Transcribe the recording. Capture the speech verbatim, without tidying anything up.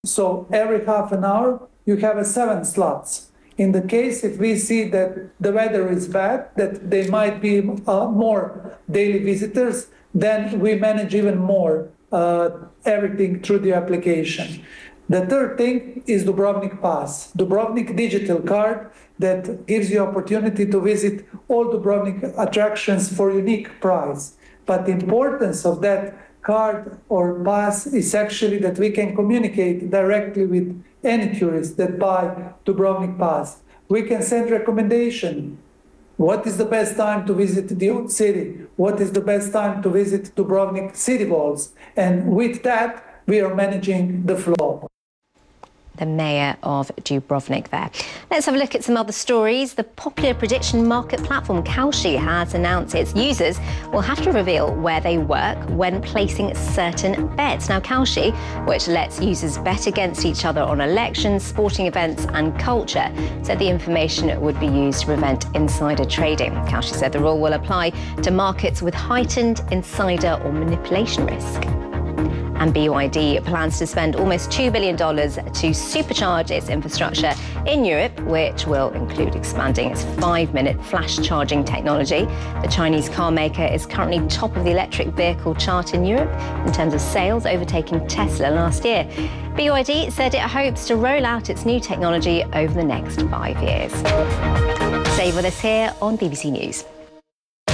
So every half an hour, you have a seven slots. In the case, if we see that the weather is bad, that there might be uh, more daily visitors, then we manage even more uh, everything through the application. The third thing is Dubrovnik Pass, Dubrovnik digital card that gives you opportunity to visit all Dubrovnik attractions for unique price. But the importance of that card or pass is actually that we can communicate directly with any tourist that buy Dubrovnik Pass. We can send recommendation. What is the best time to visit the old city? What is the best time to visit Dubrovnik city walls? And with that, we are managing the flow. The mayor of Dubrovnik there. Let's have a look at some other stories. The popular prediction market platform Kalshi has announced its users will have to reveal where they work when placing certain bets. Now, Kalshi, which lets users bet against each other on elections, sporting events and culture, said the information would be used to prevent insider trading. Kalshi said the rule will apply to markets with heightened insider or manipulation risk. And B Y D plans to spend almost two billion dollars to supercharge its infrastructure in Europe, which will include expanding its five-minute flash charging technology. The Chinese car maker is currently top of the electric vehicle chart in Europe in terms of sales, overtaking Tesla last year. B Y D said it hopes to roll out its new technology over the next five years. Stay with us here on B B C News.